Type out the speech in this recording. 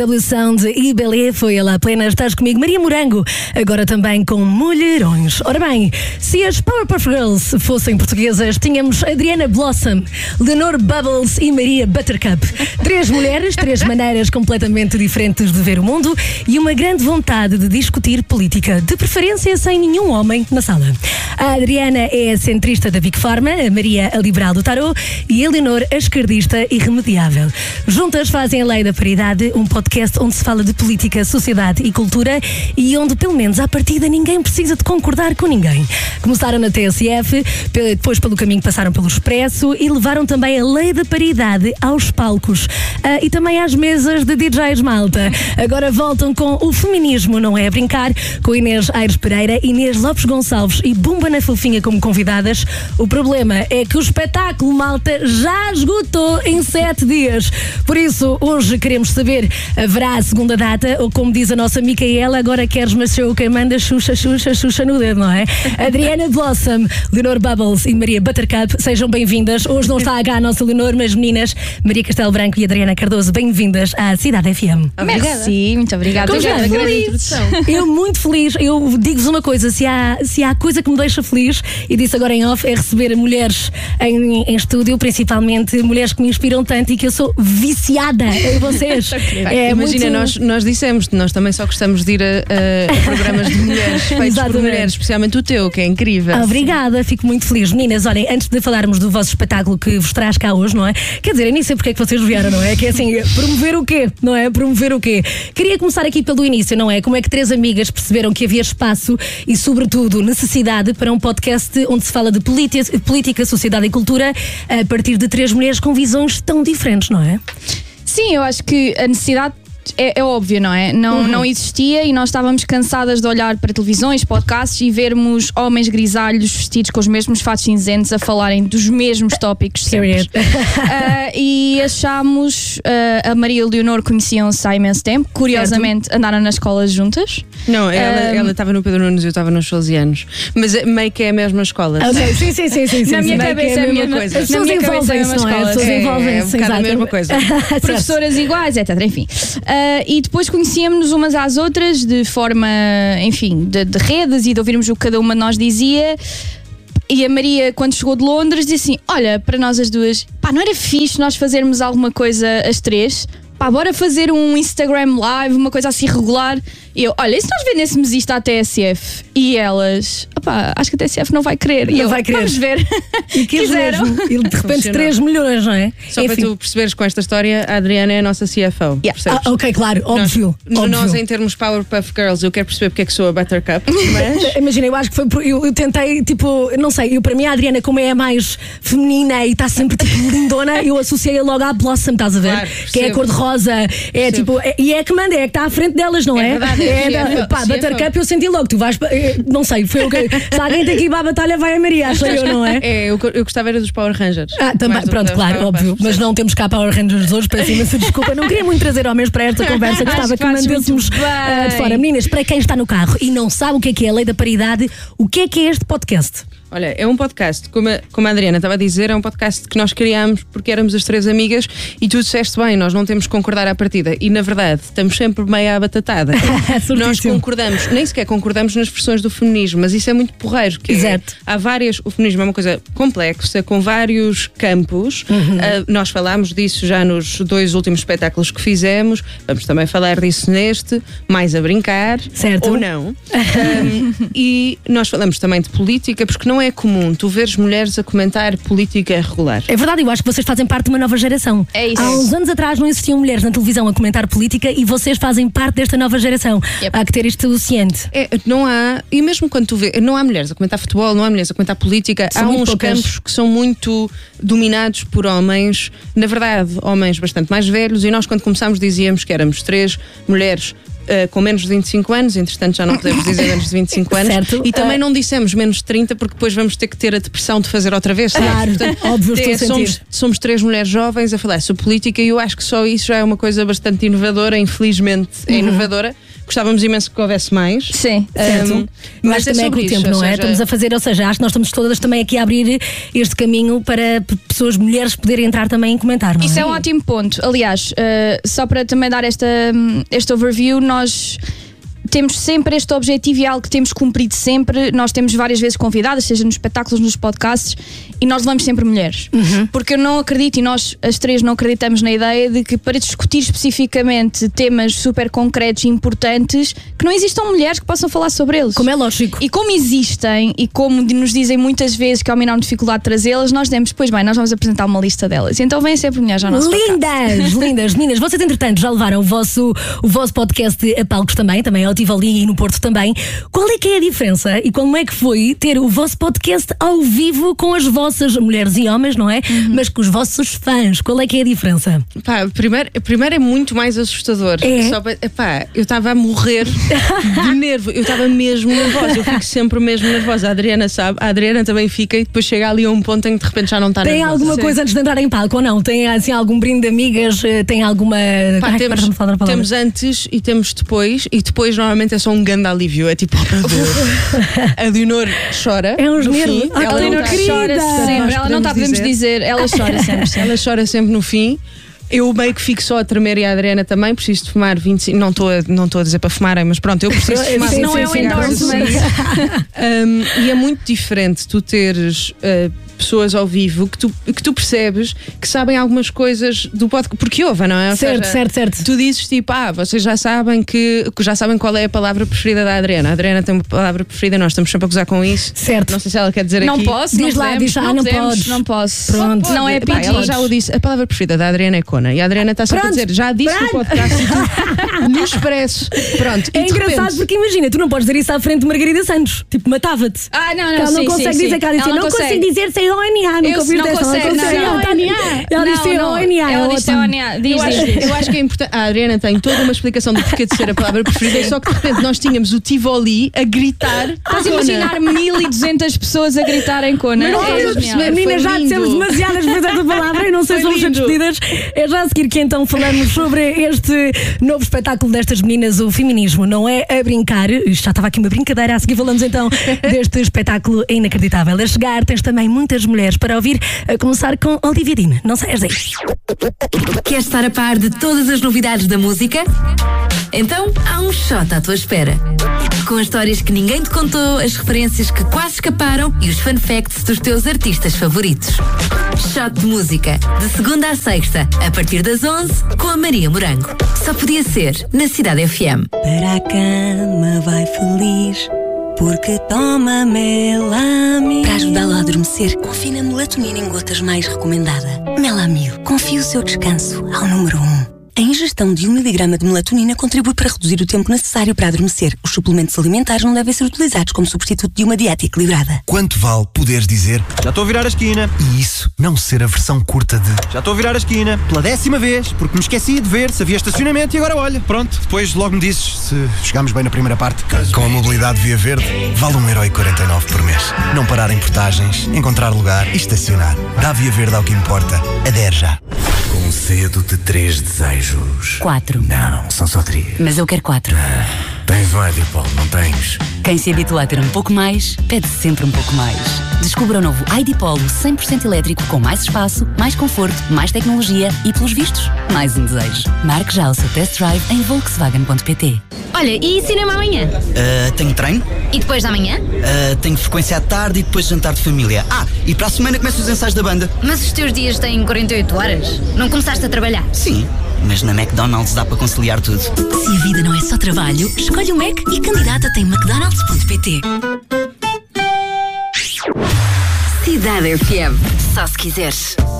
Sound e Belé foi ela plena. Estás comigo, Maria Morango, agora também com Mulherões. Ora bem, se as Powerpuff Girls fossem portuguesas, tínhamos Adriana Blossom, Leonor Bubbles e Maria Buttercup. 3 mulheres, 3 maneiras completamente diferentes de ver o mundo e uma grande vontade de discutir política, de preferência sem nenhum homem na sala. A Adriana é a centrista da Big Pharma, a Maria a liberal do tarô e a Leonor a esquerdista irremediável. Juntas fazem a Lei da Paridade, um podcast onde se fala de política, sociedade e cultura e onde, pelo menos à partida, ninguém precisa de concordar com ninguém. Começaram na TSF, depois pelo caminho passaram pelo Expresso e levaram também a Lei da Paridade aos palcos e também às mesas de DJs, malta. Agora voltam com o feminismo, não é a brincar, com Inês Aires Pereira, Inês Lopes Gonçalves e Bumba na Fofinha como convidadas. O problema é que o espetáculo, malta, já esgotou em 7 dias. Por isso, hoje queremos saber, haverá a segunda data, ou como diz a nossa Micaela, agora queres uma show quem manda Xuxa, Xuxa, Xuxa no dedo, não é? Adriana Blossom, Leonor Bubbles e Maria Buttercup, sejam bem-vindas. Hoje não está cá a nossa Leonor, mas meninas, Maria Castelo Branco e Adriana Cardoso, bem-vindas à Cidade FM. Obrigada. Sim, muito obrigada. Obrigada, grande introdução. Eu muito feliz, eu digo-vos uma coisa, se há coisa que me deixa feliz, e disse agora em off, é receber mulheres em estúdio, principalmente mulheres que me inspiram tanto e que eu sou viciada em vocês. Imagina, nós dissemos, nós também só gostamos de ir a programas de mulheres feitos por mulheres, especialmente o teu, que é incrível. Obrigada, fico muito feliz. Meninas, olhem, antes de falarmos do vosso espetáculo que vos traz cá hoje, não é? Quer dizer, eu nem sei porque é que vocês vieram, não é? Que é assim, promover o quê? Não é? Promover o quê? Queria começar aqui pelo início, não é? Como é que 3 amigas perceberam que havia espaço e, sobretudo, necessidade para um podcast onde se fala de política, sociedade e cultura a partir de 3 mulheres com visões tão diferentes, não é? Sim, eu acho que a necessidade é óbvio, não é? Não existia e nós estávamos cansadas de olhar para televisões, podcasts e vermos homens grisalhos vestidos com os mesmos fatos cinzentos a falarem dos mesmos tópicos sempre. E achámos, a Maria e a Leonor conheciam-se há imenso tempo, curiosamente andaram na escola juntas. Não, ela estava no Pedro Nunes e eu estava nos Salesianos, mas meio que é a mesma escola. Sim. Na minha cabeça é a mesma coisa. As pessoas envolvem-se, não é? As pessoas envolvem-se, um bocado a mesma coisa. Professoras iguais, etc. Enfim. E depois conhecíamos-nos umas às outras de forma, enfim, de redes e de ouvirmos o que cada uma de nós dizia. E a Maria, quando chegou de Londres, disse assim: olha, para nós as duas, pá, não era fixe nós fazermos alguma coisa as 3? Pá, bora fazer um Instagram live, uma coisa assim regular. E eu, olha, e se nós vendêssemos isto à TSF? E elas, opá, acho que a TSF não vai querer. E não eu, vai querer. Vamos ver. E quiseram. E de repente 3 milhões, não é? Só para tu perceberes com esta história, a Adriana é a nossa CFO. Ok, claro, óbvio. Nós em termos Powerpuff Girls, eu quero perceber porque é que sou a Buttercup. Mas imagina, eu acho que foi eu tentei, tipo, não sei, para mim a Adriana, como é a mais feminina e está sempre tipo lindona, eu associei logo à Blossom, estás a ver? Claro, que é a cor de rosa, é tipo, e é a que manda, é a que está à frente delas, não é? É verdade, Buttercup, eu senti logo, tu vais, não sei, foi o que. Se alguém tem que ir para a batalha, vai a Maria, acho eu, não é? eu gostava era dos Power Rangers. Também, pronto, claro, óbvio, mas não temos cá Power Rangers hoje, peço imensa desculpa, não queria muito trazer homens para esta conversa, gostava que mantêssemos de fora. Meninas, para quem está no carro e não sabe o que é a Lei da Paridade, o que é este podcast? Olha, é um podcast, como a Adriana estava a dizer, é um podcast que nós criámos porque éramos as 3 amigas e tu disseste bem, nós não temos que concordar à partida e na verdade estamos sempre meio à batatada. Nós concordamos, nem sequer concordamos nas versões do feminismo, mas isso é muito porreiro. Exato. Há várias, o feminismo é uma coisa complexa, com vários campos. Nós falámos disso já nos 2 últimos espetáculos que fizemos, vamos também falar disso neste, mais a brincar, certo. Ou não. E nós falamos também de política, porque não é comum tu veres mulheres a comentar política regular. É verdade, eu acho que vocês fazem parte de uma nova geração. É isso. Há uns anos atrás não existiam mulheres na televisão a comentar política e vocês fazem parte desta nova geração. Há que ter isto ciente. Não há, e mesmo quando tu vês, não há mulheres a comentar futebol, não há mulheres a comentar política, há uns campos que são muito dominados por homens, na verdade, homens bastante mais velhos, e nós quando começámos dizíamos que éramos 3 mulheres com menos de 25 anos, entretanto já não podemos dizer menos de 25 anos. Certo. E também não dissemos menos de 30, porque depois vamos ter que ter a depressão de fazer outra vez. Claro, portanto, óbvio, estou a sentir. somos 3 mulheres jovens a falar sobre política e eu acho que só isso já é uma coisa bastante inovadora, infelizmente é inovadora. Gostávamos imenso que houvesse mais. Sim, certo. Mas também é com o tempo, não é? Estamos a fazer, ou seja, acho que nós estamos todas também aqui a abrir este caminho para pessoas, mulheres, poderem entrar também e comentar, não é? Isso é um ótimo ponto. Aliás, só para também dar este overview, nós temos sempre este objetivo e é algo que temos cumprido sempre. Nós temos várias vezes convidadas, seja nos espetáculos, nos podcasts, e nós levamos sempre mulheres. Porque eu não acredito, e nós as 3 não acreditamos na ideia de que para discutir especificamente temas super concretos e importantes, que não existam mulheres que possam falar sobre eles. Como é lógico. E como existem, e como nos dizem muitas vezes que há uma enorme dificuldade de trazê-las, nós demos, pois bem, nós vamos apresentar uma lista delas. E então vêm sempre mulheres ao nosso podcast. Lindas, meninas. Vocês, entretanto, já levaram o vosso podcast a palcos também ao Tivoli e no Porto também. Qual é que é a diferença e como é que foi ter o vosso podcast ao vivo com as vossas mulheres e homens, não é? Mas com os vossos fãs. Qual é que é a diferença? Primeiro é muito mais assustador. Eu estava a morrer de nervo. Eu estava mesmo nervosa. Eu fico sempre mesmo nervosa. A Adriana sabe. A Adriana também fica e depois chega ali a um ponto em que de repente já não está nervosa. Tem alguma coisa antes de entrar em palco ou não? Tem assim algum brinde de amigas? Tem alguma... Temos antes e temos depois. E depois normalmente é só um grande alívio. É tipo, oh meu Deus. A Leonor chora. É uns nervos. A Leonor chora sempre. Ela não está, podemos dizer. Ela chora sempre. Ela chora sempre no fim. Eu meio que fico só a tremer e a Adriana também. Preciso de fumar 25. Não estou a dizer para fumarem, mas pronto, eu preciso de fumar. Isso não é um endorsement. E é muito diferente tu teres pessoas ao vivo que tu percebes que sabem algumas coisas do podcast, porque ouvem, não é? Certo. Tu dizes tipo, vocês já sabem qual é a palavra preferida da Adriana. A Adriana tem uma palavra preferida, nós estamos sempre a gozar com isso. Certo. Não sei se ela quer dizer não aqui. Posso, diz não lá, podemos, diz, não podes. Não posso. Pronto. Não é PG. Ela já o disse. A palavra preferida da Adriana é Cona. E a Adriana está sempre a dizer, já disse no podcast no Expresso. Pronto. É engraçado porque imagina, tu não podes dizer isso à frente de Margarida Santos. Tipo, matava-te. Não. Ela não consegue dizer que ela disse, não consigo dizer sem ONA. Não consegue. Ela diz sem ONA. Ela diz sem ONA. Eu acho que é importante. A Adriana tem toda uma explicação do porquê de ser a palavra preferida, só que de repente nós tínhamos o Tivoli a gritar. Estás a imaginar 1200 pessoas a gritar em Cona? Meninas, já dissemos demasiadas vezes esta palavra e não sei se vamos ser despedidas. É já a seguir que então falamos sobre este novo espetáculo destas meninas, o feminismo. Não é a brincar. Isto já estava aqui uma brincadeira. A seguir falamos então deste espetáculo inacreditável. A chegar tens também muitas mulheres para ouvir, a começar com Olivia Dean. Não saias daí. Queres estar a par de todas as novidades da música? Então há um shot à tua espera. Com as histórias que ninguém te contou, as referências que quase escaparam e os fun facts dos teus artistas favoritos. Shot de música, de segunda à sexta, a partir das 11, com a Maria Morango. Só podia ser na Cidade FM. Para a cama vai feliz, porque toma Melamil. Para ajudá-lo a adormecer, confie na melatonina em gotas mais recomendada. Melamil. Confie o seu descanso ao número 1. A ingestão de 1 mg de melatonina contribui para reduzir o tempo necessário para adormecer. Os suplementos alimentares não devem ser utilizados como substituto de uma dieta equilibrada. Quanto vale poderes dizer já estou a virar a esquina e isso não ser a versão curta de já estou a virar a esquina pela 10ª vez porque me esqueci de ver se havia estacionamento e agora olha, pronto, depois logo me dizes se chegámos bem na primeira parte. Com a mobilidade Via Verde vale 1,49€ por mês. Não parar em portagens, encontrar lugar e estacionar. Dá Via Verde ao que importa. Adere já. Concedo de 3 desejos. 4. Não, são só 3. Mas eu quero 4. Tens um ID.Pol, não tens? Quem se habitua a ter um pouco mais, pede sempre um pouco mais. Descubra o novo ID Polo 100% elétrico com mais espaço, mais conforto, mais tecnologia e, pelos vistos, mais um desejo. Marque já o seu test drive em Volkswagen.pt. Olha, e cinema amanhã? Tenho treino. E depois da manhã? Tenho frequência à tarde e depois jantar de família. E para a semana começam os ensaios da banda. Mas os teus dias têm 48 horas? Não começaste a trabalhar? Sim, mas na McDonald's dá para conciliar tudo. Se a vida não é só trabalho, escolhe o Mac e candidata-te em mcdonalds.pt. Cidade FM. Só se quiseres.